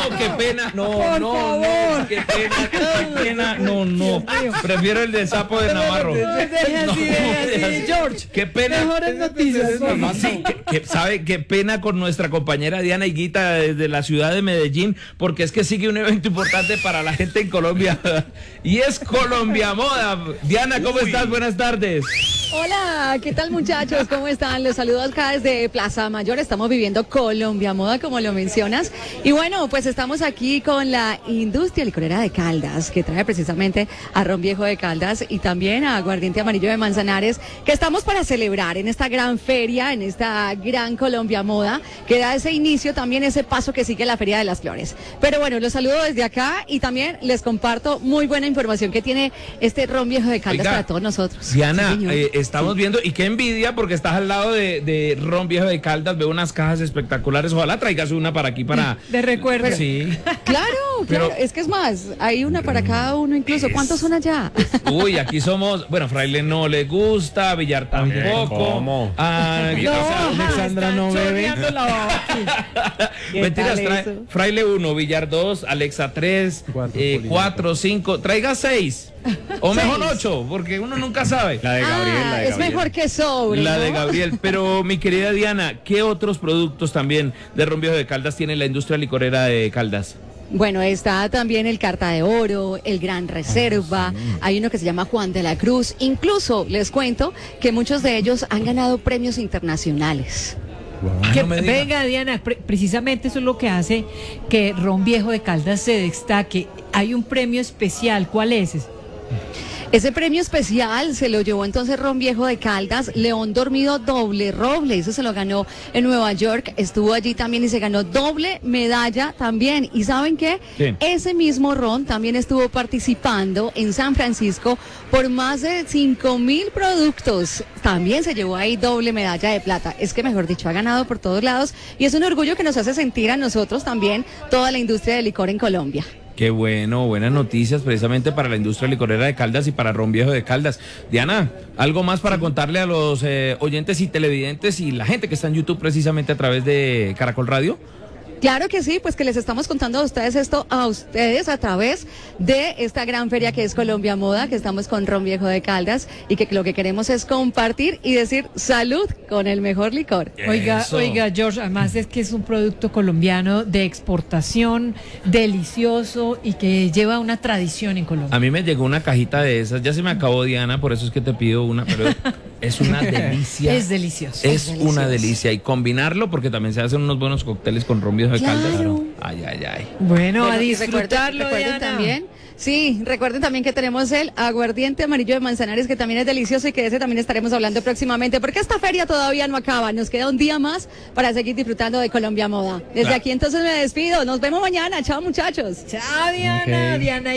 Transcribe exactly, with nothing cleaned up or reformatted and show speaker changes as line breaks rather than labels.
qué pena, no,
Por
no,
favor.
no, qué pena, qué pena, no, no. Prefiero el del sapo de Navarro.
Deje así, deje así, George.
Qué pena.
Mejores noticias. por favor.
Sí, que, que, ¿sabe qué pena con nuestra compañera Diana Higuita desde la ciudad de Medellín? Porque es que sigue un evento importante para la gente en Colombia y es Colombia Moda. Diana, ¿cómo
Uy.
estás? Buenas tardes.
Hola, ¿qué tal muchachos? ¿Cómo están? Los saludo acá desde Plaza Mayor. Estamos viviendo Colombia Moda, como lo mencionas. Y bueno, pues estamos aquí con la industria licorera de Caldas, que trae precisamente a Ron Viejo de Caldas y también a Aguardiente Amarillo de Manzanares, que estamos para celebrar en esta gran feria, en esta gran Colombia Moda, que da ese inicio, también ese paso que sigue la Feria de las Flores. Pero bueno, los saludo desde acá y también les comparto muy buena información que tiene este Ron Viejo de Caldas. Oiga, para todos nosotros.
Diana,
sí,
eh, estamos sí. viendo, y qué envidia, porque estás al lado de, de Ron Viejo de Caldas, veo unas cajas espectaculares, ojalá traigas una para aquí para...
De recuerdo.
Sí.
Claro,
Pero,
claro, es que es más, hay una para cada uno incluso. ¿Cuántos son allá?
Uy, aquí somos, bueno, Fraile no le gusta, Villar tampoco.
¿Cómo?
Ah,
No,
o sea,
Alexandra no bebe.
Mentiras, trae Fraile uno, Villar dos, Alexa tres, cuatro, cinco, traiga seis. O mejor ocho, porque uno nunca sabe.
La de Gabriel,
ah,
la de
es
Gabriel.
mejor que sobre,
La
¿no?
de Gabriel. Pero mi querida Diana, ¿qué otros productos también de Ron Viejo de Caldas tiene la industria licorera de Caldas?
Bueno, está también el Carta de Oro, el Gran Reserva, hay uno que se llama Juan de la Cruz. Incluso les cuento que muchos de ellos han ganado premios internacionales.
Que-
no me diga.
venga, Diana, pre- precisamente eso es lo que hace que Ron Viejo de Caldas se destaque. Hay un premio especial, ¿cuál es ese?
Ese premio especial se lo llevó entonces Ron Viejo de Caldas, León Dormido Doble Roble, eso se lo ganó en Nueva York, estuvo allí también y se ganó doble medalla también. ¿Y saben qué?
¿Qué?
Ese mismo Ron también estuvo participando en San Francisco por más de cinco mil productos. También se llevó ahí doble medalla de plata. Es que, mejor dicho, ha ganado por todos lados y es un orgullo que nos hace sentir a nosotros también toda la industria del licor en Colombia.
Qué bueno, buenas noticias precisamente para la industria licorera de Caldas y para Ron Viejo de Caldas. Diana, ¿algo más para contarle a los eh, oyentes y televidentes y la gente que está en YouTube precisamente a través de Caracol Radio?
Claro que sí, pues que les estamos contando a ustedes esto, a ustedes a través de esta gran feria que es Colombia Moda, que estamos con Ron Viejo de Caldas y que lo que queremos es compartir y decir salud con el mejor licor.
Oiga,
Eso.
oiga, George, además es que es un producto colombiano de exportación, delicioso y que lleva una tradición en Colombia.
A mí me llegó una cajita de esas, ya se me acabó, Diana, por eso es que te pido una, pero es una delicia.
Es delicioso.
Es
Es
una
delicioso.
delicia y combinarlo porque también se hacen unos buenos cócteles con Ron Viejo de Caldas.
Claro.
Ay, ay, ay.
Bueno, a
Bueno, y
disfrutarlo,
recuerden, recuerden
Diana.
también, sí, recuerden también que tenemos el aguardiente amarillo de Manzanares, que también es delicioso y que de ese también estaremos hablando próximamente, porque esta feria todavía no acaba, nos queda un día más para seguir disfrutando de Colombia Moda. Desde
Claro.
aquí entonces me despido, nos vemos mañana, chao muchachos.
Chao, Diana.
Ok.
Diana